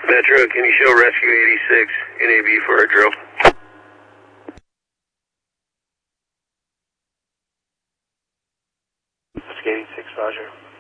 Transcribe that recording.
Metro, can you show Rescue 86 NAB for a drill? Rescue 86, roger.